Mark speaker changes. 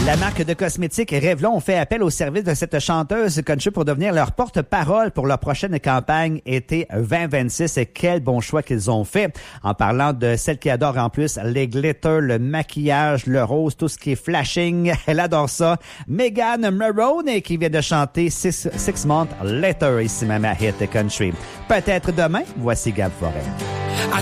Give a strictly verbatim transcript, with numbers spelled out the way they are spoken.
Speaker 1: La marque de cosmétiques Revlon fait appel au service de cette chanteuse country pour devenir leur porte-parole pour leur prochaine campagne été vingt vingt-six. Et quel bon choix qu'ils ont fait. En parlant de celle qui adore en plus les glitters, le maquillage, le rose, tout ce qui est flashing. Elle adore ça. Megan Maroney qui vient de chanter Six, Six Months Later ici même à Hit Country. Peut-être demain, voici Gab Forêt.